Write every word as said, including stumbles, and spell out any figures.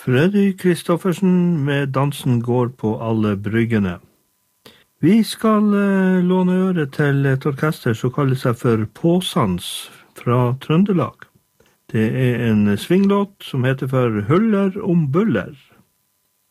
Freddy Kristoffersen med Dansen går på alle bryggene. Vi skal eh, låne øre til et orkester som kaller seg for Påsans fra Trøndelag. Det er en svinglåt som heter for Huller om Buller.